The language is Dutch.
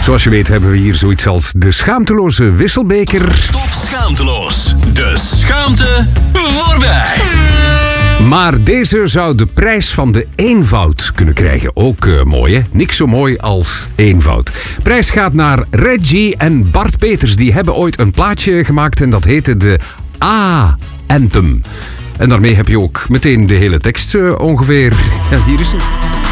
Zoals je weet hebben we hier zoiets als de schaamteloze wisselbeker. Top schaamteloos. De schaamte voorbij. Maar deze zou de prijs van de eenvoud kunnen krijgen. Ook mooi, hè? Niks zo mooi als eenvoud. Prijs gaat naar Reggie en Bart Peters. Die hebben ooit een plaatje gemaakt en dat heette de A-Anthem. En daarmee heb je ook meteen de hele tekst ongeveer. Ja, hier is het.